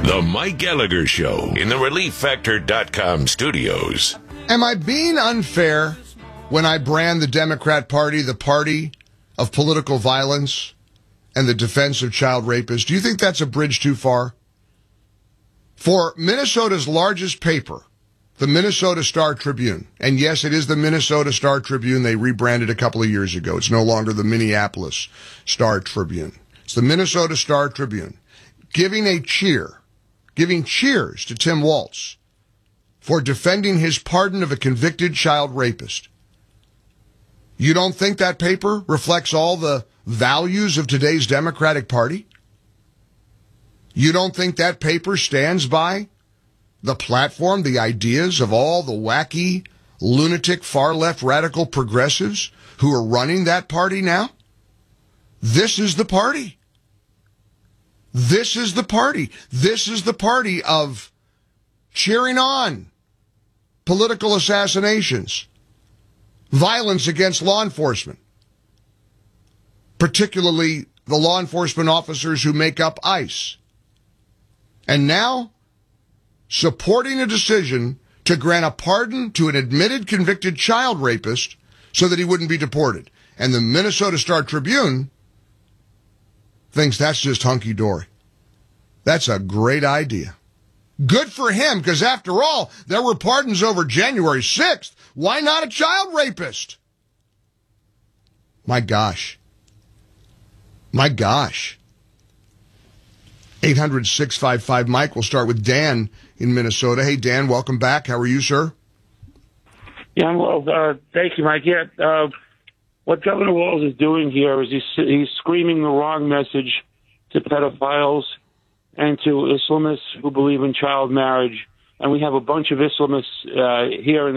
The Mike Gallagher Show in the ReliefFactor.com studios. Am I being unfair when I brand the Democrat Party the party of political violence and the defense of child rapists? Do you think that's a bridge too far? For Minnesota's largest paper, the Minnesota Star Tribune, and yes, it is the Minnesota Star Tribune. They rebranded a couple of years ago. It's no longer the Minneapolis Star Tribune. It's the Minnesota Star Tribune, giving cheers to Tim Walz for defending his pardon of a convicted child rapist. You don't think that paper reflects all the values of today's Democratic Party? You don't think that paper stands by the platform, the ideas of all the wacky, lunatic, far-left radical progressives who are running that party now? This is the party. This is the party. This is the party of cheering on political assassinations, violence against law enforcement, particularly the law enforcement officers who make up ICE. And now, supporting a decision to grant a pardon to an admitted convicted child rapist so that he wouldn't be deported. And the Minnesota Star Tribune thinks that's just hunky-dory. That's a great idea. Good for him, because after all, there were pardons over January 6th. Why not a child rapist? My gosh. My gosh. 800-655-Mike. We'll start with Dan in Minnesota. Hey, Dan, welcome back. How are you, sir? Yeah, well, thank you, Mike. Yeah, what Governor Walz is doing here is he's screaming the wrong message to pedophiles and to Islamists who believe in child marriage. And we have a bunch of Islamists here in